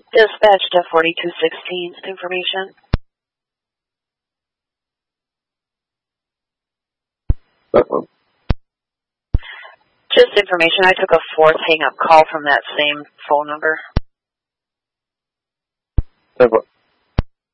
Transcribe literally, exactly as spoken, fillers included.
Dispatch to forty-two sixteen, information. Uh-oh. Just information. I took a fourth hang-up call from that same phone number. Uh-oh.